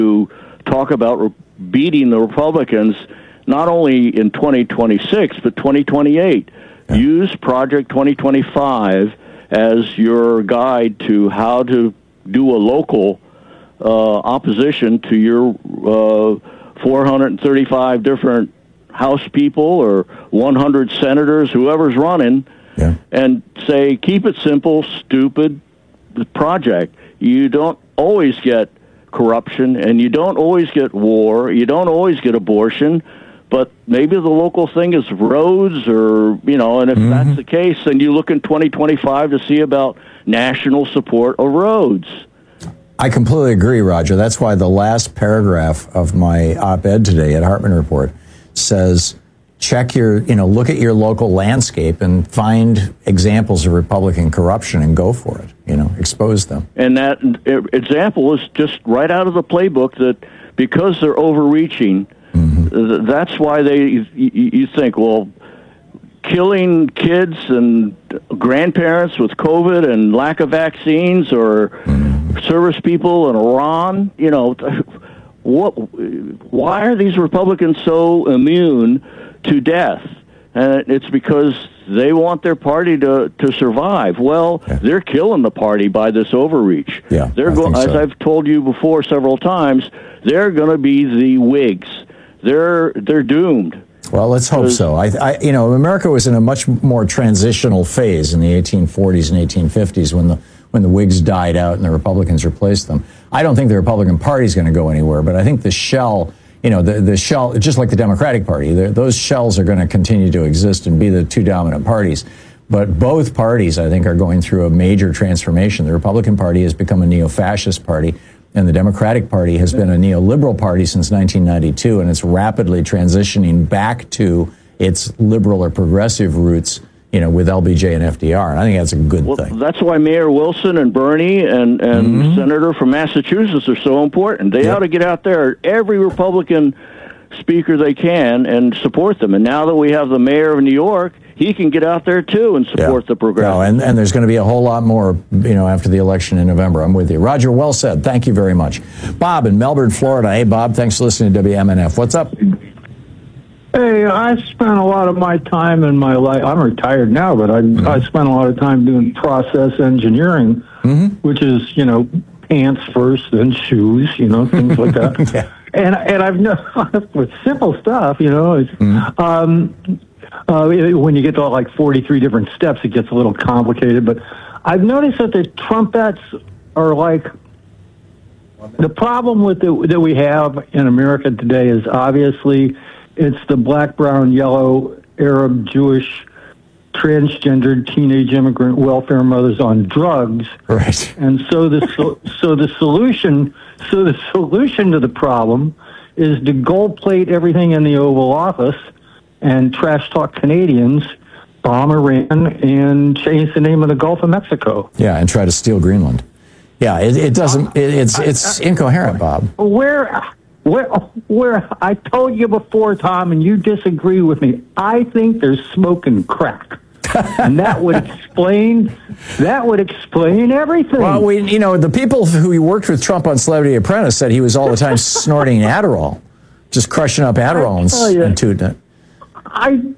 to talk about beating the Republicans not only in 2026 but 2028. Yeah. Use Project 2025 as your guide to how to do a local opposition to your 435 different House people or 100 senators, whoever's running, and say, keep it simple, stupid project. You don't always get corruption, and you don't always get war, you don't always get abortion, but maybe the local thing is roads or, and if that's the case, then you look in 2025 to see about national support of roads. I completely agree, Roger. That's why the last paragraph of my op-ed today at Hartman Report says, check look at your local landscape and find examples of Republican corruption and go for it, expose them. And that example is just right out of the playbook that because they're overreaching, that's why you think, well, killing kids and grandparents with COVID and lack of vaccines or service people in Iran, why are these Republicans so immune to death? And it's because they want their party to survive. Well, they're killing the party by this overreach. Yeah, as I've told you before several times, they're going to be the Whigs. They're doomed. Well, let's hope so. America was in a much more transitional phase in the 1840s and 1850s when the Whigs died out and the Republicans replaced them. I don't think the Republican Party is going to go anywhere, but I think the shell, the shell, just like the Democratic Party, those shells are going to continue to exist and be the two dominant parties. But both parties, I think, are going through a major transformation. The Republican Party has become a neo-fascist party, and the Democratic Party has been a neoliberal party since 1992, and it's rapidly transitioning back to its liberal or progressive roots, with LBJ and FDR. And I think that's a good thing. That's why Mayor Wilson and Bernie and Senator from Massachusetts are so important. They ought to get out there, every Republican speaker they can, and support them. And now that we have the mayor of New York, he can get out there, too, and support the progressives. No, and there's going to be a whole lot more, after the election in November. I'm with you. Roger, well said. Thank you very much. Bob in Melbourne, Florida. Hey, Bob, thanks for listening to WMNF. What's up? Hey, I spent a lot of my time in my life, I'm retired now, but I spent a lot of time doing process engineering, which is, pants first, then shoes, things like that. And I've known, with simple stuff, when you get to like 43 different steps, it gets a little complicated. But I've noticed that the Trumpets are like, the problem that we have in America today is obviously it's the black, brown, yellow, Arab, Jewish, transgendered teenage immigrant welfare mothers on drugs. Right. And so the solution to the problem is to gold plate everything in the Oval Office and trash talk Canadians, bomb Iran, and change the name of the Gulf of Mexico. Yeah, and try to steal Greenland. Yeah, it doesn't. It's incoherent, Bob. Where I told you before, Tom, and you disagree with me. I think they're smoking crack. And that would explain everything. Well, the people who worked with Trump on Celebrity Apprentice said he was all the time snorting Adderall, just crushing up Adderall and tooting it. I'm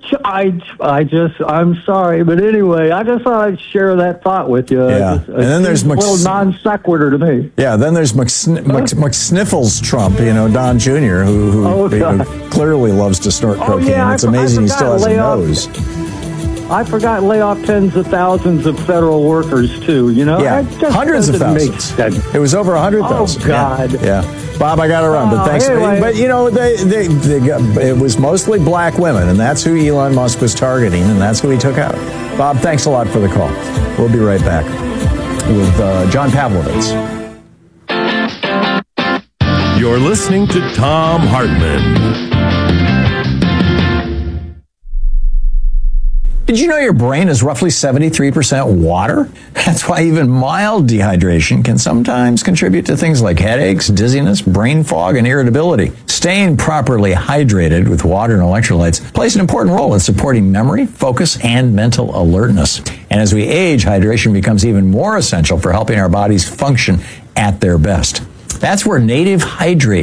sorry, but anyway, I just thought I'd share that thought with you. Yeah, and then there's a little non sequitur to me. Yeah, then there's McSniffles Trump, Don Jr., who clearly loves to snort cocaine. It's amazing he still has a nose. I forgot lay off tens of thousands of federal workers too. Yeah, hundreds of thousands. It was over 100,000. Oh God. Yeah. Bob, I got to run, but thanks. Anyway. But it was mostly black women, and that's who Elon Musk was targeting, and that's who he took out. Bob, thanks a lot for the call. We'll be right back with John Pavlovitz. You're listening to Thom Hartmann. Did you know your brain is roughly 73% water? That's why even mild dehydration can sometimes contribute to things like headaches, dizziness, brain fog, and irritability. Staying properly hydrated with water and electrolytes plays an important role in supporting memory, focus, and mental alertness. And as we age, hydration becomes even more essential for helping our bodies function at their best. That's where native hydrate